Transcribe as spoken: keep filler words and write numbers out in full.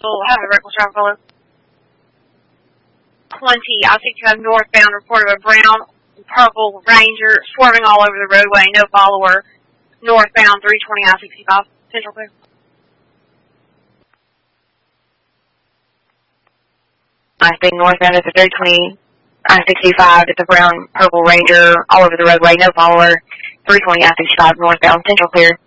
We'll have a reckless driver follow. twenty, I sixty-five northbound, report of a brown purple Ranger swerving all over the roadway, no follower. Northbound, three twenty, I sixty-five, Central clear. I think northbound at the three twenty, I sixty-five at the brown purple Ranger all over the roadway, no follower. three twenty, I sixty-five northbound, Central clear.